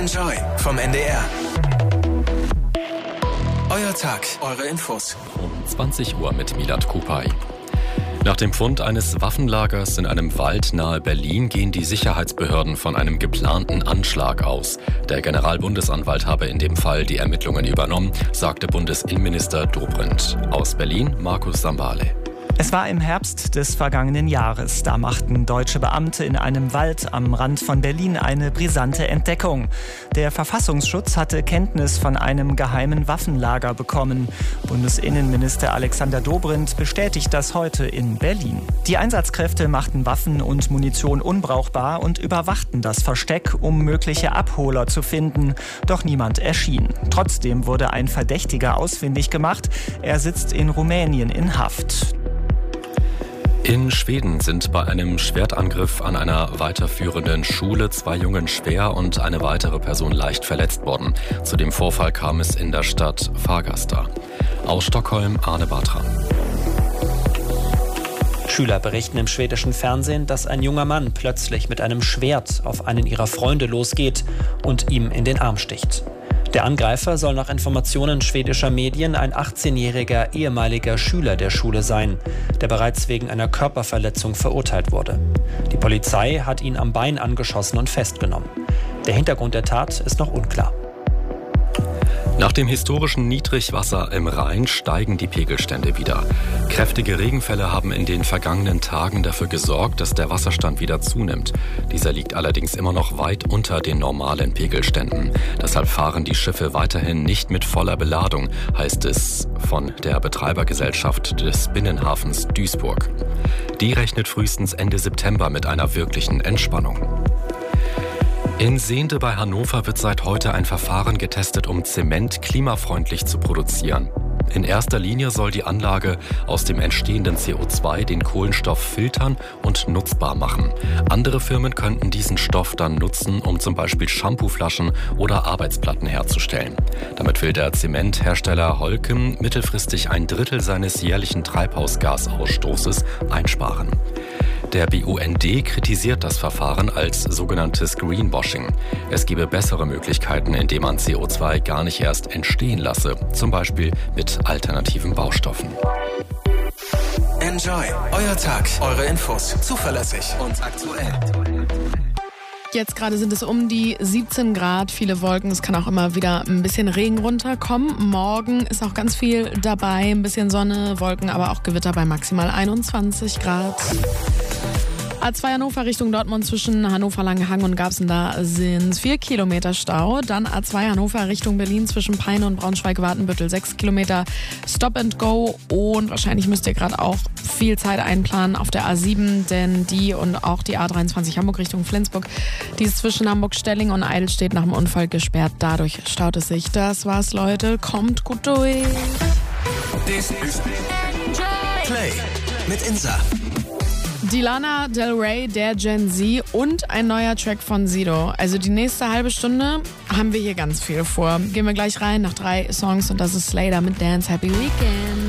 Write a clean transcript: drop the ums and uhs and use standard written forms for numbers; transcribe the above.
Enjoy vom NDR. Euer Tag, eure Infos. Um 20 Uhr mit Milad Kupay. Nach dem Fund eines Waffenlagers in einem Wald nahe Berlin gehen die Sicherheitsbehörden von einem geplanten Anschlag aus. Der Generalbundesanwalt habe in dem Fall die Ermittlungen übernommen, sagte Bundesinnenminister Dobrindt. Aus Berlin Markus Sambale. Es war im Herbst des vergangenen Jahres. Da machten deutsche Beamte in einem Wald am Rand von Berlin eine brisante Entdeckung. Der Verfassungsschutz hatte Kenntnis von einem geheimen Waffenlager bekommen. Bundesinnenminister Alexander Dobrindt bestätigt das heute in Berlin. Die Einsatzkräfte machten Waffen und Munition unbrauchbar und überwachten das Versteck, um mögliche Abholer zu finden. Doch niemand erschien. Trotzdem wurde ein Verdächtiger ausfindig gemacht. Er sitzt in Rumänien in Haft. In Schweden sind bei einem Schwertangriff an einer weiterführenden Schule 2 Jungen schwer und eine weitere Person leicht verletzt worden. Zu dem Vorfall kam es in der Stadt Fagersta. Aus Stockholm Arne Bartram. Schüler berichten im schwedischen Fernsehen, dass ein junger Mann plötzlich mit einem Schwert auf einen ihrer Freunde losgeht und ihm in den Arm sticht. Der Angreifer soll nach Informationen schwedischer Medien ein 18-jähriger ehemaliger Schüler der Schule sein, der bereits wegen einer Körperverletzung verurteilt wurde. Die Polizei hat ihn am Bein angeschossen und festgenommen. Der Hintergrund der Tat ist noch unklar. Nach dem historischen Niedrigwasser im Rhein steigen die Pegelstände wieder. Kräftige Regenfälle haben in den vergangenen Tagen dafür gesorgt, dass der Wasserstand wieder zunimmt. Dieser liegt allerdings immer noch weit unter den normalen Pegelständen. Deshalb fahren die Schiffe weiterhin nicht mit voller Beladung, heißt es von der Betreibergesellschaft des Binnenhafens Duisburg. Die rechnet frühestens Ende September mit einer wirklichen Entspannung. In Sehnde bei Hannover wird seit heute ein Verfahren getestet, um Zement klimafreundlich zu produzieren. In erster Linie soll die Anlage aus dem entstehenden CO2 den Kohlenstoff filtern und nutzbar machen. Andere Firmen könnten diesen Stoff dann nutzen, um zum Beispiel Shampooflaschen oder Arbeitsplatten herzustellen. Damit will der Zementhersteller Holcim mittelfristig 1/3 seines jährlichen Treibhausgasausstoßes einsparen. Der BUND kritisiert das Verfahren als sogenanntes Greenwashing. Es gebe bessere Möglichkeiten, indem man CO2 gar nicht erst entstehen lasse, zum Beispiel mit alternativen Baustoffen. Enjoy, euer Tag, eure Infos, zuverlässig und aktuell. Jetzt gerade sind es um die 17 Grad, viele Wolken. Es kann auch immer wieder ein bisschen Regen runterkommen. Morgen ist auch ganz viel dabei, ein bisschen Sonne, Wolken, aber auch Gewitter bei maximal 21 Grad. A2 Hannover Richtung Dortmund zwischen Hannover-Langenhagen und Garbsen, da sind 4 Kilometer Stau. Dann A2 Hannover Richtung Berlin zwischen Peine und Braunschweig-Wartenbüttel 6 Kilometer Stop and Go. Und wahrscheinlich müsst ihr gerade auch viel Zeit einplanen auf der A7, denn die und auch die A23 Hamburg Richtung Flensburg, die ist zwischen Hamburg-Stelling und Eidelstedt nach dem Unfall gesperrt. Dadurch staut es sich. Das war's, Leute. Kommt gut durch. This is Play mit Insa. Die Lana Del Rey, der Gen Z und ein neuer Track von Sido. Also die nächste halbe Stunde haben wir hier ganz viel vor. Gehen wir gleich rein nach 3 Songs und das ist Slater mit Dance Happy Weekend.